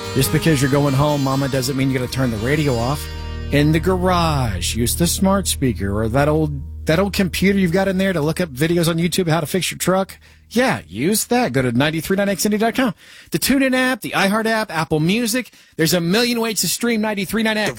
Just because you're going home, Mama, doesn't mean you got to turn the radio off. In the garage, use the smart speaker or that old computer you've got in there to look up videos on YouTube how to fix your truck. Yeah, use that. Go to 939xindie.com. The TuneIn app, the iHeart app, Apple Music. There's a million ways to stream 93.9X.